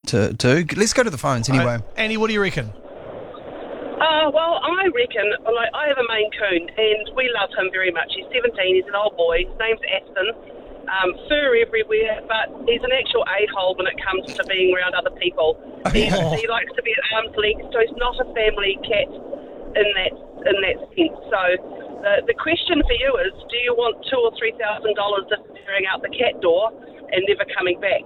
to do. Let's go to the phones anyway. Annie, what do you reckon? Well, I reckon, I have a Maine Coon, and we love him very much. He's 17, he's an old boy, his name's Aston. Fur everywhere, but he's an actual a-hole when it comes to being around other people. He likes to be at arm's length, so he's not a family cat in that sense. So the question for you is, do you want $2,000 or $3,000 disappearing out the cat door and never coming back?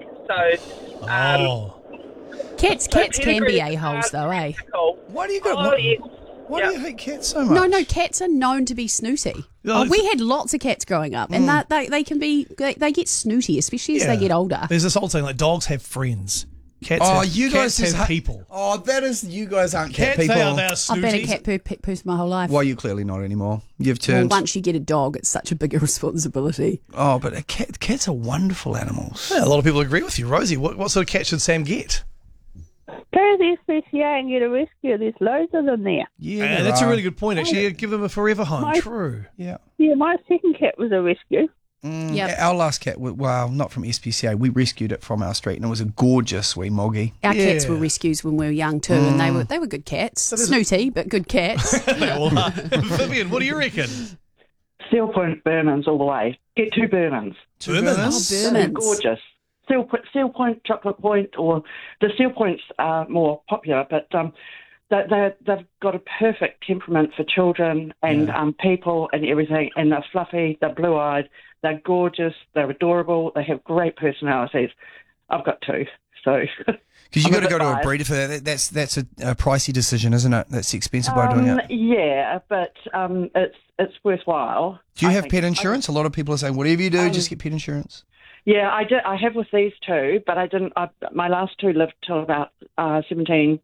So, Cats can be a-holes though, eh? Why do you got? Why do you hate cats so much? No, cats are known to be snooty. We had lots of cats growing up, and they get snooty, especially as they get older. There's this old saying like dogs have friends. Cats have people. You guys aren't cat people. They are snooties. I've been a cat person my whole life. Well, you're clearly not anymore. You've turned. Well, once you get a dog, it's such a bigger responsibility. Oh, but cats are wonderful animals. Yeah, a lot of people agree with you. Rosie, what sort of cat should Sam get? Go to the SPCA and get a rescue. There's loads of them there. Yeah, that's a really good point, actually. Give them a forever home. True. Yeah. Yeah, my second cat was a rescue. Our last cat, well, not from SPCA. We rescued it from our street, and it was a gorgeous wee moggy. Our cats were rescues when we were young too, and they were good cats. Snooty, but good cats. Vivian, what do you reckon? Seal Point Burnins all the way. Get 2 Burnins. Burnins. They're gorgeous. Seal Point, Chocolate Point, or the Seal Points are more popular, but they've got a perfect temperament for children and people and everything, and they're fluffy, they're blue-eyed, they're gorgeous, they're adorable, they have great personalities. I've got 2, so... Because you've got to go to a breeder for that. That's a pricey decision, isn't it? That's the expensive way of doing it. Yeah, but it's worthwhile. Do you have pet insurance? A lot of people are saying, whatever you do, just get pet insurance. Yeah, I did. I have with these 2, but I didn't. My last 2 lived till about 17,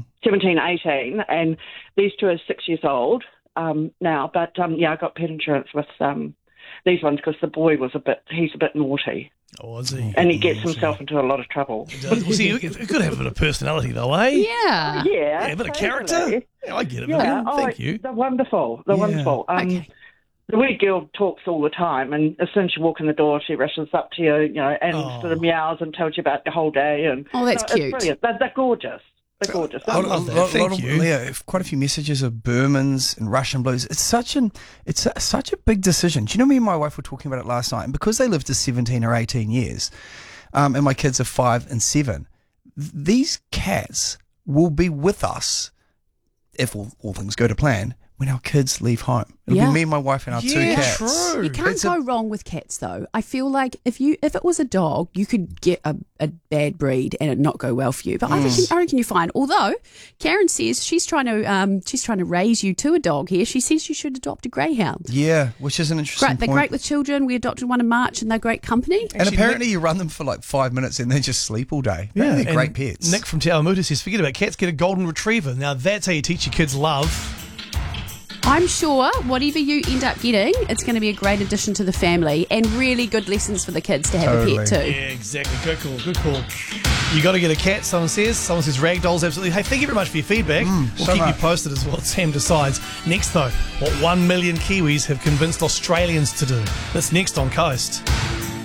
18, and these 2 are 6 years old now. But I got pet insurance with these ones because the boy he's a bit naughty. Oh, is he? And he gets himself into a lot of trouble. See, you could have a bit of personality though, eh? Yeah. Yeah, a bit of character. Yeah, I get it, Vivian. Thank you. They're wonderful. They're wonderful. Okay. The wee girl talks all the time, and as soon as you walk in the door, she rushes up to you, and sort of meows and tells you about your whole day. And that's cute. It's brilliant. They're gorgeous. They're gorgeous. Thank you. Quite a few messages of Burmans and Russian Blues. It's such a big decision. Do you know, me and my wife were talking about it last night, and because they lived to 17 or 18 years, and my kids are 5 and 7, these cats will be with us if all things go to plan when our kids leave home. It'll be me and my wife and our 2 cats. True. You can't go wrong with cats, though. I feel like if it was a dog, you could get a bad breed and it not go well for you. But I reckon you're fine. Although Karen says she's trying to raise you to a dog here. She says you should adopt a greyhound. Yeah, which is an interesting point. They're great with children. We adopted one in March, and they're great company. And apparently you run them for like 5 minutes and they just sleep all day. They're great pets. Nick from Te Awamutu says, forget about cats, get a golden retriever. Now that's how you teach your kids love. I'm sure whatever you end up getting, it's going to be a great addition to the family and really good lessons for the kids to have a pet too. Yeah, exactly. Good call. You got to get a cat, someone says. Someone says ragdolls, absolutely. Hey, thank you very much for your feedback. We'll keep you posted as what Sam decides. Next though, what 1 million Kiwis have convinced Australians to do. That's next on Coast.